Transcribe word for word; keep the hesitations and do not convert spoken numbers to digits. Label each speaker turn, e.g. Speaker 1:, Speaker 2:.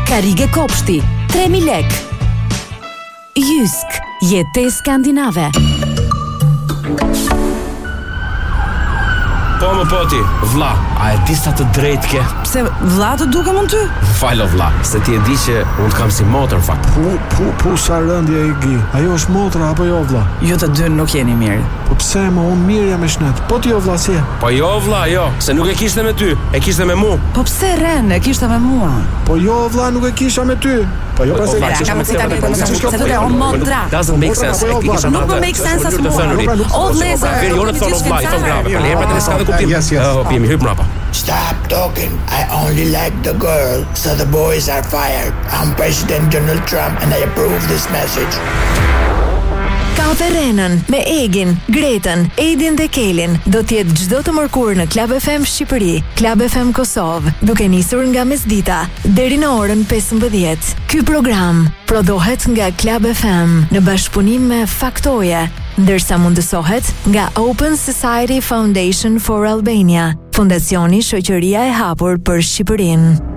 Speaker 1: Karrige Kopshti, tre mijë lekë. Jysk, jetë skandinave.
Speaker 2: Po më poti, vlla, a e di sa të drejtë ke?
Speaker 3: Pse vlla të duke mund ty?
Speaker 2: Falo vlla, se ti e di që unë kam si motër fakt.
Speaker 4: Pu, pu, pu, sa rëndje i gi. Ajo është motra apo jo vlla?
Speaker 3: Ju të dy nuk jeni mirë.
Speaker 4: Po pse më unë mirë jam e shnet? Po ti jo vlla si?
Speaker 2: Po jo vlla, jo, se nuk e kishte me ty, e kishte me mu.
Speaker 3: Po pse Ren, e kishte me mua?
Speaker 4: Po jo vlla, nuk e kisha me ty. Po jo pas e
Speaker 3: kisha me ty. Se do të o motra.
Speaker 2: Doesn't make sense.
Speaker 3: Nuk më make sense as mua. O vlezër.
Speaker 2: Verione thonë vlla, i thonë grave. Po lepra të s'ka dhe kuptim.
Speaker 4: Yes, yes.
Speaker 2: Oh, pimi, hyp mrapa.
Speaker 5: Stop talking. I only like the girl, so the boys are fired. I'm President Donald Trump and I approve this message.
Speaker 1: Kafe Renën me Egin, Gretën, Edin dhe Kelin do t'jetë çdo të mërkurë në Club F M Shqipëri, Club F M Kosovë, duke nisur nga mesdita deri në orën pesëmbëdhjetë. Ky program prodhohet nga Club F M në bashkëpunim me Faktoje, ndërsa mundësohet nga Open Society Foundation for Albania, fondacioni Shoqëria e Hapur për Shqipërinë.